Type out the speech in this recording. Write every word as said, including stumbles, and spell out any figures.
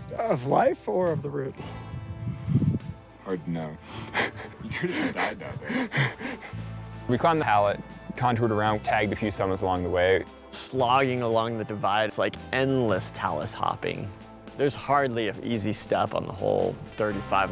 Of life or of the route? Hard to know. You could have just died out there. We climbed the Hallett, contoured around, tagged a few summits along the way. Slogging along the divide, it's like endless talus hopping. There's hardly an easy step on the whole thirty-five.